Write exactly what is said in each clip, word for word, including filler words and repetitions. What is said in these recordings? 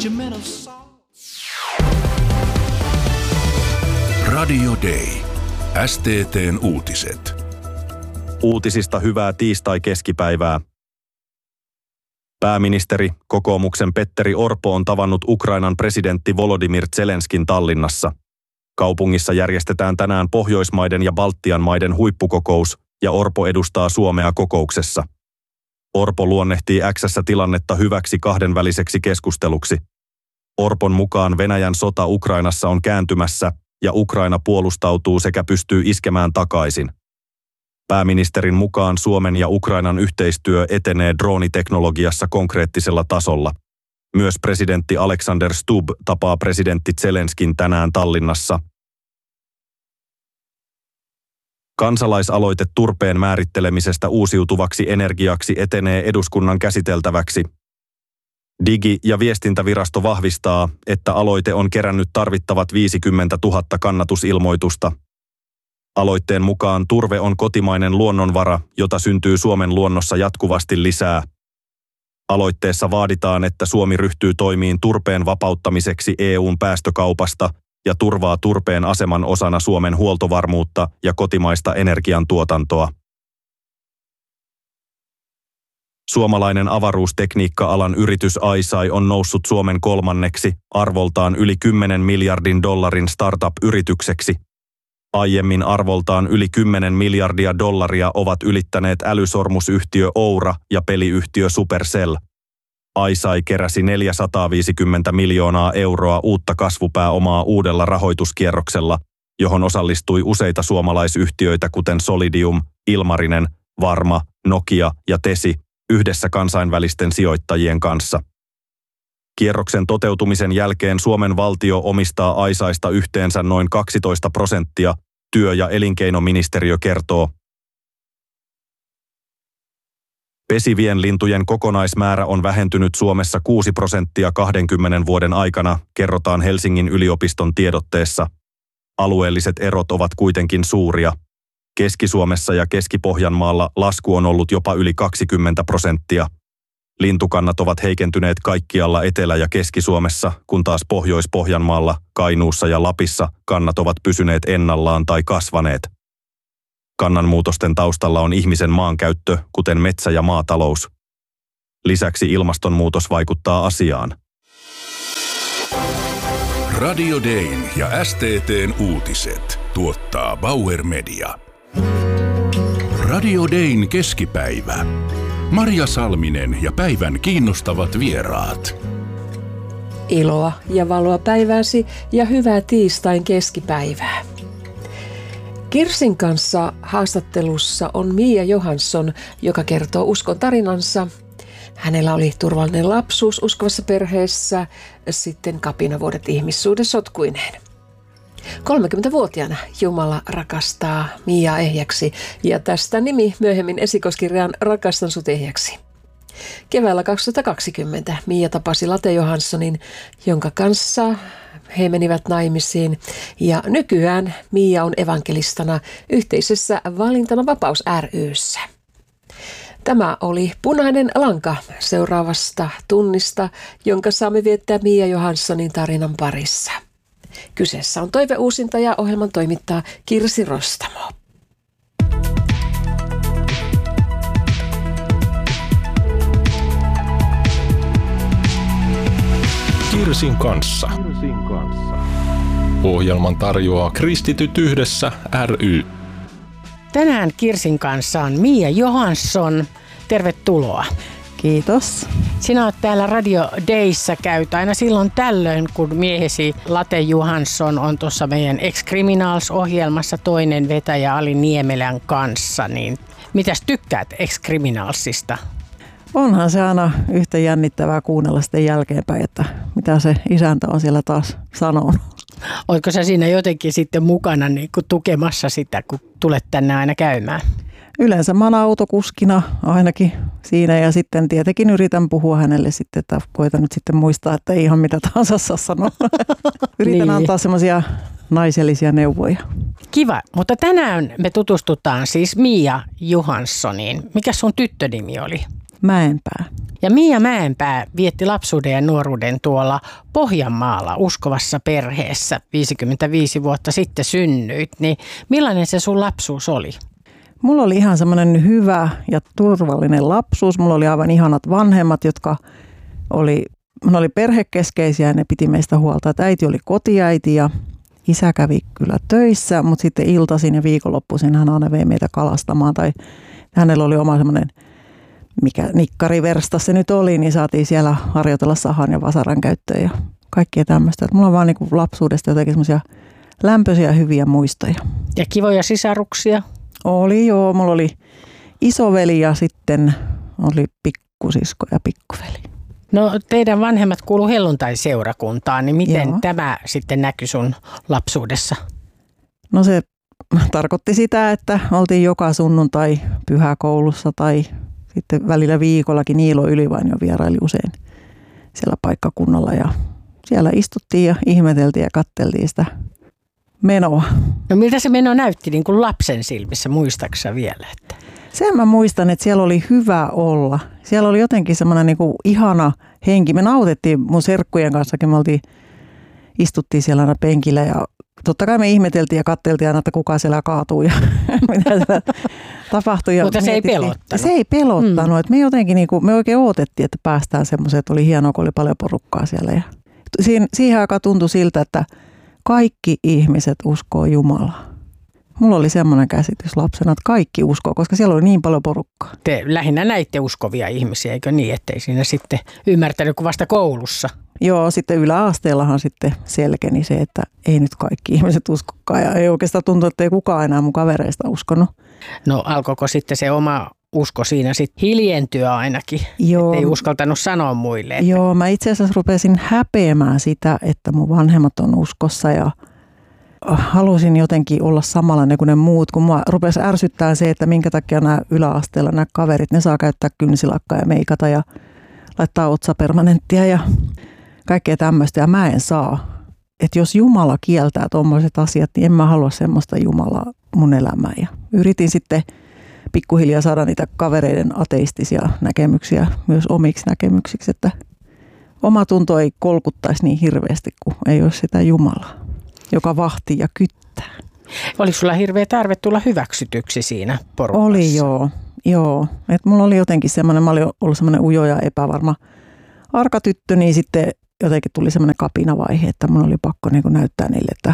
regimental song. Radio Day. S T T:n uutiset. Uutisista hyvää tiistai-keskipäivää. Pääministeri, kokoomuksen Petteri Orpo on tavannut Ukrainan presidentti Volodymyr Zelenskin Tallinnassa. Kaupungissa järjestetään tänään Pohjoismaiden ja Baltian maiden huippukokous ja Orpo edustaa Suomea kokouksessa. Orpo luonnehtii X:ssä tilannetta hyväksi kahdenväliseksi keskusteluksi. Orpon mukaan Venäjän sota Ukrainassa on kääntymässä ja Ukraina puolustautuu sekä pystyy iskemään takaisin. Pääministerin mukaan Suomen ja Ukrainan yhteistyö etenee drooniteknologiassa konkreettisella tasolla. Myös presidentti Alexander Stubb tapaa presidentti Zelenskin tänään Tallinnassa. Kansalaisaloite turpeen määrittelemisestä uusiutuvaksi energiaksi etenee eduskunnan käsiteltäväksi. Digi- ja viestintävirasto vahvistaa, että aloite on kerännyt tarvittavat viisikymmentätuhatta kannatusilmoitusta. Aloitteen mukaan turve on kotimainen luonnonvara, jota syntyy Suomen luonnossa jatkuvasti lisää. Aloitteessa vaaditaan, että Suomi ryhtyy toimiin turpeen vapauttamiseksi E U:n päästökaupasta ja turvaa turpeen aseman osana Suomen huoltovarmuutta ja kotimaista energiantuotantoa. Suomalainen avaruustekniikka-alan yritys ICEYE on noussut Suomen kolmanneksi, arvoltaan yli kymmenen miljardin dollarin startup-yritykseksi. Aiemmin arvoltaan yli kymmenen miljardia dollaria ovat ylittäneet älysormusyhtiö Oura ja peliyhtiö Supercell. ICEYE keräsi neljäsataaviisikymmentä miljoonaa euroa uutta kasvupääomaa uudella rahoituskierroksella, johon osallistui useita suomalaisyhtiöitä kuten Solidium, Ilmarinen, Varma, Nokia ja Tesi, yhdessä kansainvälisten sijoittajien kanssa. Kierroksen toteutumisen jälkeen Suomen valtio omistaa ICEYEsta yhteensä noin kaksitoista prosenttia, työ- ja elinkeinoministeriö kertoo. Pesivien lintujen kokonaismäärä on vähentynyt Suomessa kuusi prosenttia kahdenkymmenen vuoden aikana, kerrotaan Helsingin yliopiston tiedotteessa. Alueelliset erot ovat kuitenkin suuria. Keski-Suomessa ja Keski-Pohjanmaalla lasku on ollut jopa yli kaksikymmentä prosenttia. Lintukannat ovat heikentyneet kaikkialla Etelä- ja Keski-Suomessa, kun taas Pohjois-Pohjanmaalla, Kainuussa ja Lapissa kannat ovat pysyneet ennallaan tai kasvaneet. Kannanmuutosten taustalla on ihmisen maankäyttö, kuten metsä- ja maatalous. Lisäksi ilmastonmuutos vaikuttaa asiaan. Radio Dayn ja S T T:n uutiset tuottaa Bauer Media. Radio Dayn keskipäivä. Maria Salminen ja päivän kiinnostavat vieraat. Iloa ja valoa päivääsi ja hyvää tiistain keskipäivää. Kirsin kanssa haastattelussa on Mia Johansson, joka kertoo uskon tarinansa. Hänellä oli turvallinen lapsuus uskovassa perheessä, sitten kapinavuodet ihmissuhde sotkuineen. kolmekymmentävuotiaana Jumala rakastaa Miaa ehjäksi ja tästä nimi myöhemmin esikoiskirjaan Rakastan sut ehjäksi. Keväällä kaksituhattakaksikymmentä Mia tapasi Late Johanssonin, jonka kanssa he menivät naimisiin ja nykyään Mia on evankelistana yhteisessä Valintana Vapaus ry:ssä. Tämä oli punainen lanka seuraavasta tunnista, jonka saamme viettää Mia Johanssonin tarinan parissa. Kyseessä on toiveuusinta ja ohjelman toimittaa Kirsi Rostamo. Kirsin kanssa. Ohjelman tarjoaa Kristityt yhdessä ry. Tänään Kirsin kanssa on Mia Johansson. Tervetuloa. Kiitos. Sinä olet täällä Radio Dayssä, käyt aina silloin tällöin, kun miehesi Late Johansson on tuossa meidän Ex-Criminals-ohjelmassa toinen vetäjä Ali Niemelän kanssa. Niin mitäs tykkäät Ex-Criminalsista? Onhan se aina yhtä jännittävää kuunnella sitten jälkeenpäin, että mitä se isäntä on siellä taas sanonut. Oletko sä siinä jotenkin sitten mukana niin kuin tukemassa sitä, kun tulet tänne aina käymään? Yleensä mä oon autokuskina ainakin siinä ja sitten tietenkin yritän puhua hänelle sitten, että koitan nyt sitten muistaa, että ei ihan mitä tahansa saa sanoa. Yritän niin. antaa semmoisia naisellisia neuvoja. Kiva, mutta tänään me tutustutaan siis Mia Johanssoniin. Mikä sun tyttönimi oli? Mäenpää. Ja Mia Mäenpää vietti lapsuuden ja nuoruuden tuolla Pohjanmaalla uskovassa perheessä. viisikymmentäviisi vuotta sitten synnyit, niin millainen se sun lapsuus oli? Mulla oli ihan semmoinen hyvä ja turvallinen lapsuus. Mulla oli aivan ihanat vanhemmat, jotka oli, ne oli perhekeskeisiä ja ne piti meistä huolta. Että äiti oli kotiäiti ja isä kävi kyllä töissä, mutta sitten iltaisin ja viikonloppuisin hän aina vei meitä kalastamaan. Tai hänellä oli oma semmoinen, mikä nikkariversta se nyt oli, niin saatiin siellä harjoitella sahan ja vasaran käyttöön ja kaikkea tämmöistä. Että mulla on vaan niin kuin lapsuudesta jotenkin semmoisia lämpöisiä hyviä muistoja. Ja kivoja sisaruksia? Oli joo, mulla oli isoveli ja sitten oli pikkusisko ja pikkuveli. No teidän vanhemmat kuului helluntai-seurakuntaan, niin miten Joo. tämä sitten näkyi sun lapsuudessa? No se tarkoitti sitä, että oltiin joka sunnuntai pyhäkoulussa tai sitten välillä viikollakin. Niilo Ylivainio vieraili usein siellä paikkakunnalla ja siellä istuttiin ja ihmeteltiin ja katteltiin sitä menoa. No miltä se meno näytti niin kuin lapsen silmissä, muistaaksä vielä? Että? Sen mä muistan, että siellä oli hyvä olla. Siellä oli jotenkin semmoinen niin kuin ihana henki. Me nautettiin mun serkkujen kanssakin, me oltiin, istuttiin siellä aina penkillä ja totta kai me ihmeteltiin ja katteltiin aina, että kuka siellä kaatuu ja mitä siellä tapahtui. Ja mutta se ei pelottanut. Se ei pelottanut. Mm. Että me jotenkin niin kuin, me oikein odotettiin, että päästään semmoiseen, että oli hienoa, kun oli paljon porukkaa siellä. Ja siihen, siihen aikaan tuntui siltä, että kaikki ihmiset uskoo Jumalaa. Mulla oli semmoinen käsitys lapsena, että kaikki uskoo, koska siellä oli niin paljon porukkaa. Te lähinnä näitte uskovia ihmisiä, eikö niin, ettei siinä sitten ymmärtänyt kuin vasta koulussa? Joo, sitten yläasteellahan sitten selkeni se, että ei nyt kaikki ihmiset uskokaan ja ei oikeastaan tuntu, että ei kukaan enää mun kavereista uskonut. No alkoiko sitten se oma usko siinä sitten hiljentyä ainakin, Joo. ettei uskaltanut sanoa muille? Että... Joo, mä itse asiassa rupesin häpeämään sitä, että mun vanhemmat on uskossa ja halusin jotenkin olla samanlainen kuin ne muut, kun mua rupesi ärsyttää se, että minkä takia nämä yläasteella nämä kaverit, ne saa käyttää kynsilakkaa ja meikata ja laittaa otsapermanenttia ja kaikkea tämmöistä ja mä en saa. Että jos Jumala kieltää tuommoiset asiat, niin en mä halua semmoista Jumalaa mun elämään. Ja yritin sitten pikkuhiljaa saada niitä kavereiden ateistisia näkemyksiä myös omiksi näkemyksiksi, että oma tunto ei kolkuttaisi niin hirveästi, kun ei ole sitä Jumalaa, joka vahtii ja kyttää. Oliko sulla hirveä tarve tulla hyväksytyksi siinä porukassa? Oli joo, joo. Et mulla oli jotenkin semmoinen, mä olin ollut semmoinen ujo ja epävarma arka tyttö, niin sitten jotenkin tuli semmoinen kapinavaihe, että mun oli pakko niin kuin näyttää niille, että,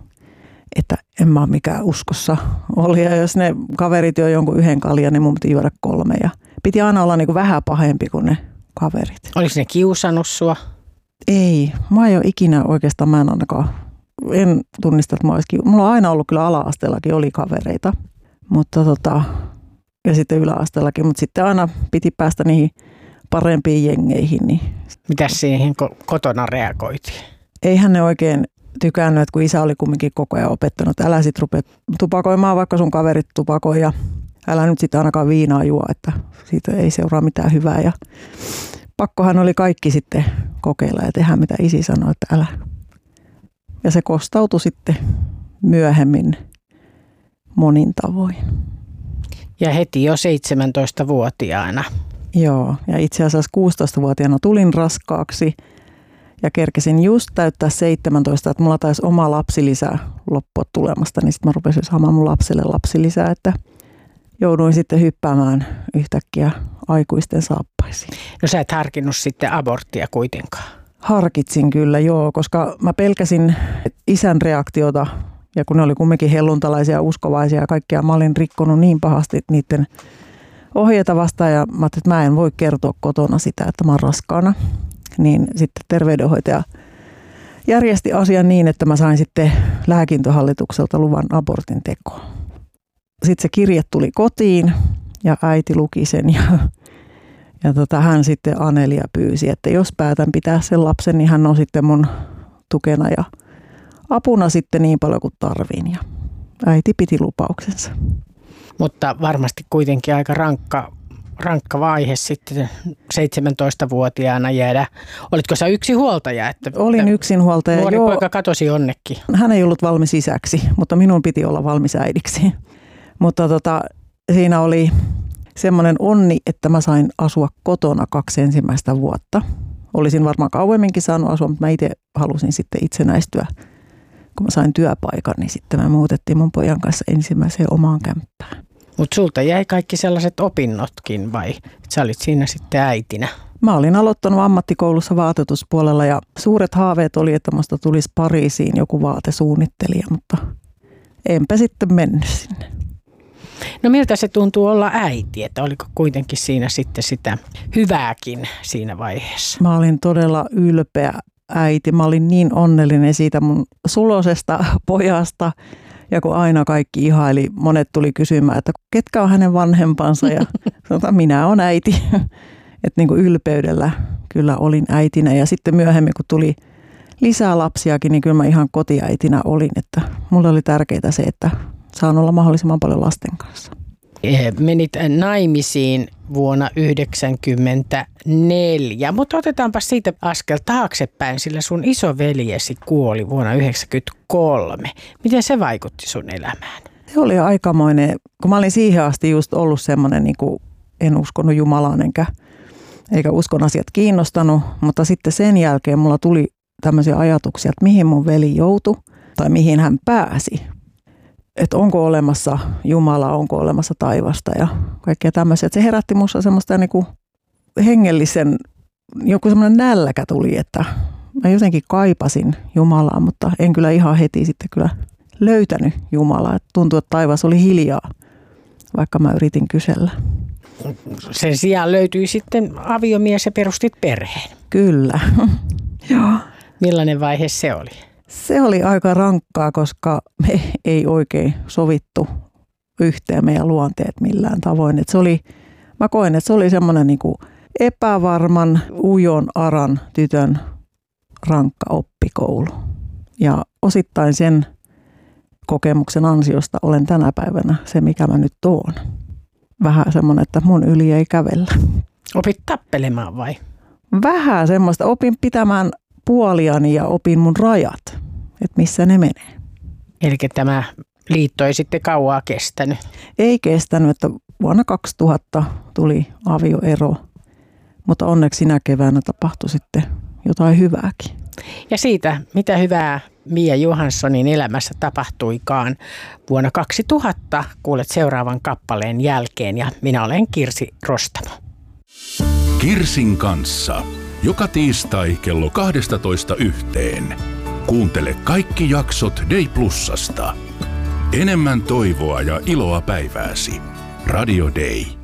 että en mä ole mikään uskossa oli. Ja jos ne kaverit jo jonkun yhden kaljan, niin mun piti juoda kolme. Ja piti aina olla niin kuin vähän pahempi kuin ne kaverit. Oliko ne kiusannut sua? Ei, mä en ole ikinä oikeastaan, mä en ainakaan, en tunnista, että mä olisikin, mulla on aina ollut kyllä ala-asteellakin oli kavereita, mutta tota, ja sitten yläasteellakin, mutta sitten aina piti päästä niihin parempiin jengeihin. Niin. Mitäs siihen kotona reagoitiin? Eihän ne oikein tykännyt, että kun isä oli kumminkin koko ajan opettanut, että älä sit rupea tupakoimaan, vaikka sun kaverit tupakoi ja älä nyt sitten ainakaan viinaa juo, että siitä ei seuraa mitään hyvää. Ja pakkohan oli kaikki sitten kokeilla ja tehdä, mitä isi sanoi, että älä. Ja se kostautui sitten myöhemmin monin tavoin. Ja heti jo seitsemäntoistavuotiaana. Joo, ja itse asiassa kuusitoistavuotiaana tulin raskaaksi ja kerkesin just täyttää seitsemäntoista, että mulla taisi oma lapsilisä loppua tulemasta, niin sitten mä rupesin saamaan mun lapselle lapsilisää, että jouduin sitten hyppäämään yhtäkkiä aikuisten saappaisiin. No sä et harkinnut sitten aborttia kuitenkaan? Harkitsin kyllä, joo, koska mä pelkäsin isän reaktiota ja kun ne oli kumminkin helluntalaisia, uskovaisia ja kaikkea, mä olin rikkonut niin pahasti niiden ohjeita vastaan ja mä ajattelin, että mä en voi kertoa kotona sitä, että mä oon raskaana. Niin sitten terveydenhoitaja järjesti asian niin, että mä sain sitten lääkintöhallitukselta luvan abortin tekoon. Sitten se kirje tuli kotiin ja äiti luki sen ja, ja tota, hän sitten Anelia pyysi, että jos päätän pitää sen lapsen, niin hän on sitten mun tukena ja apuna sitten niin paljon kuin tarviin. Ja äiti piti lupauksensa. Mutta varmasti kuitenkin aika rankka, rankka vaihe sitten seitsemäntoistavuotiaana jäädä. Olitko sä yksin huoltaja? Että Olin yksinhuoltaja. Nuori joo. poika katosi jonnekin. Hän ei ollut valmis isäksi, mutta minun piti olla valmis äidiksi. Mutta tota, siinä oli semmoinen onni, että mä sain asua kotona kaksi ensimmäistä vuotta. Olisin varmaan kauemminkin saanut asua, mutta mä itse halusin sitten itsenäistyä. Kun mä sain työpaikan, niin sitten me muutettiin mun pojan kanssa ensimmäiseen omaan kämppään. Mutta sulta jäi kaikki sellaiset opinnotkin vai? Et sä olit siinä sitten äitinä? Mä olin aloittanut ammattikoulussa vaatetuspuolella ja suuret haaveet oli, että musta tulisi Pariisiin joku vaatesuunnittelija, mutta enpä sitten mennyt sinne. No miltä se tuntuu olla äiti, että oliko kuitenkin siinä sitten sitä hyvääkin siinä vaiheessa? Mä olin todella ylpeä äiti. Mä olin niin onnellinen siitä mun sulosesta pojasta. Ja kun aina kaikki ihaili, monet tuli kysymään, että ketkä on hänen vanhempansa ja sanotaan, minä olen äiti. Että niin kuin ylpeydellä kyllä olin äitinä ja sitten myöhemmin kun tuli lisää lapsiakin, niin kyllä mä ihan kotiäitinä olin. Että mulle oli tärkeää se, että saan olla mahdollisimman paljon lasten kanssa. Menit naimisiin vuonna yhdeksänkymmentäneljä, mutta otetaanpa siitä askel taaksepäin, sillä sun isoveljesi kuoli vuonna yhdeksänkymmentäkolme. Miten se vaikutti sun elämään? Se oli aikamoinen, kun mä olin siihen asti just ollut semmoinen, niin kuin en uskonut Jumalaan enkä, eikä uskon asiat kiinnostanut, mutta sitten sen jälkeen mulla tuli tämmöisiä ajatuksia, että mihin mun veli joutui tai mihin hän pääsi. Että onko olemassa Jumala, onko olemassa taivasta ja kaikkea tämmöisiä. Se herätti minussa semmoista niinku hengellisen, joku semmoinen nälkä tuli, että mä jotenkin kaipasin Jumalaa, mutta en kyllä ihan heti sitten kyllä löytänyt Jumalaa. Et tuntui, että taivas oli hiljaa, vaikka mä yritin kysellä. Sen sijaan löytyi sitten aviomies ja perustit perheen. Kyllä, joo. Millainen vaihe se oli? Se oli aika rankkaa, koska me ei oikein sovittu yhteen meidän luonteet millään tavoin. Et se oli, mä koen, että se oli semmoinen niinku epävarman, ujon, aran tytön rankka oppikoulu. Ja osittain sen kokemuksen ansiosta olen tänä päivänä se, mikä mä nyt oon. Vähän semmoinen, että mun yli ei kävellä. Opit tappelemaan vai? Vähän semmoista. Opin pitämään puoliani ja opin mun rajat, että missä ne menee. Eli tämä liitto ei sitten kauaa kestänyt? Ei kestänyt, että vuonna kaksituhatta tuli avioero, mutta onneksi sinä keväänä tapahtui sitten jotain hyvääkin. Ja siitä, mitä hyvää Mia Johanssonin elämässä tapahtuikaan vuonna kaksituhatta, kuulet seuraavan kappaleen jälkeen ja minä olen Kirsi Rostamo. Kirsin kanssa. Joka tiistai kello kaksitoista yhteen. Kuuntele kaikki jaksot Day Plusasta. Enemmän toivoa ja iloa päivääsi. Radio Day.